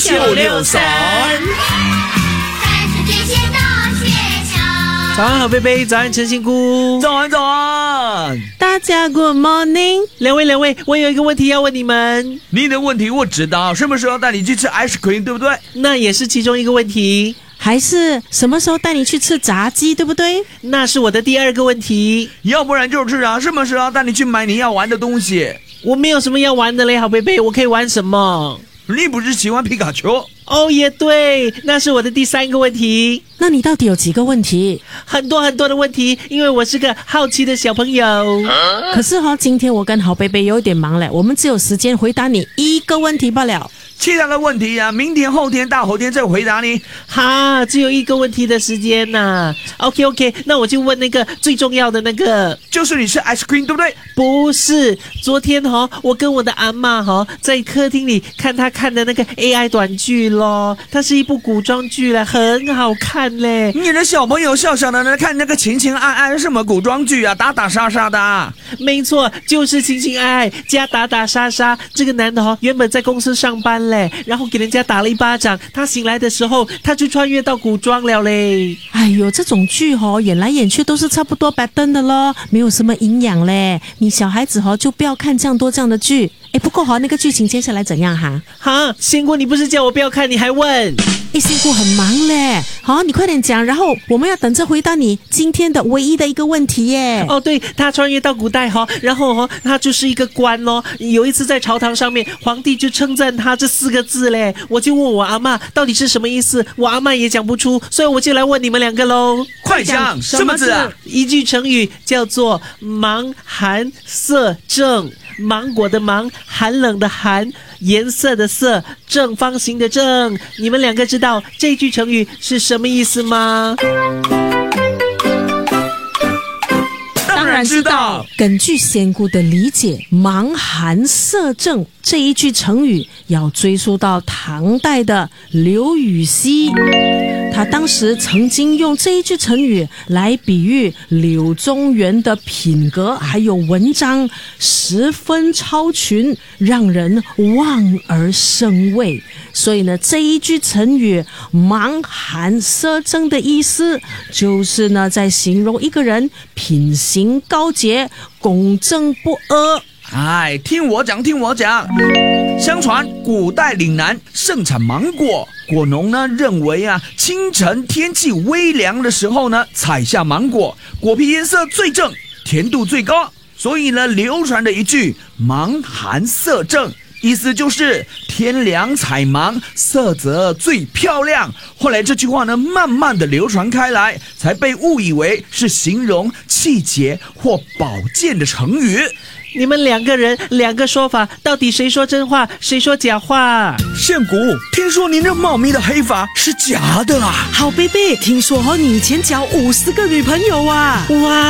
963。早安好贝贝，早安陈新姑， 早安。 大家 Good morning。 两位，我有一个问题要问你们。 你的问题我知道，什么时候带你去吃 ice cream 对不对？ 那也是其中一个问题。 还是什么时候带你去吃炸鸡对不对？ 那是我的第二个问题。 要不然就是什么时候带你去买你要玩的东西？ 我没有什么要玩的嘞，好贝贝，我可以玩什么？ 你不是喜欢皮卡丘？ 哦，也对，那是我的第三个问题。 那你到底有几个问题？ 很多的问题，因为我是个好奇的小朋友。 可是今天我跟好贝贝有一点忙了，我们只有时间回答你一个问题罢了。 其他的问题明天、后天、大后天再回答你。 哈，只有一个问题的时间呐。OK， 那我就问那个最重要的那个， 就是你吃 ice cream 对不对？ 不是，昨天我跟我的阿嬷在客厅里看她看的那个 AI 短剧咯，它是一部古装剧了，很好看嘞。 你的小朋友小的看那个情情爱爱什么古装剧打打杀杀的。 没错，就是情情爱爱加打打杀杀。这个男的原本在公司上班嘞，然后给人家打了一巴掌，他醒来的时候他就穿越到古装了嘞。 哎呦，这种剧演来演去都是差不多白登的咯，没有什么营养嘞。你小孩子就不要看这样的剧。不过那个剧情接下来怎样哈？ 仙姑，你不是叫我不要看，你还问？ 仙姑很忙嘞。好，你快点讲，然后我们要等着回答你今天的唯一的一个问题耶。 哦，对，他穿越到古代然后他就是一个官咯。有一次在朝堂上面，皇帝就称赞他这4个字嘞，我就问我阿嬷到底是什么意思，我阿嬷也讲不出，所以我就来问你们两个咯。 快讲，什么字啊？ 一句成语叫做芒寒色正。芒果的芒，寒冷的寒，颜色的色，正方形的正。你们两个知道这句成语是什么意思吗？ 当然知道。 根据仙姑的理解，芒寒色正这一句成语要追溯到唐代的刘禹锡。他当时曾经用这一句成语来比喻柳宗元的品格还有文章十分超群，让人望而生畏。所以呢，这一句成语芒寒色正的意思就是呢，在形容一个人品行高洁，公正不阿。 听我讲。相传古代岭南盛产芒果，果农呢认为清晨天气微凉的时候呢，采下芒果，果皮颜色最正，甜度最高，所以呢流传的一句芒寒色正，意思就是天凉采芒，色泽最漂亮。后来这句话呢慢慢的流传开来，才被误以为是形容气节或保健的成语。 你们两个人两个说法，到底谁说真话，谁说假话？ 仙姑，听说您这茂密的黑发是假的啊？ 好贝贝，听说你以前交50个女朋友啊？ 哇！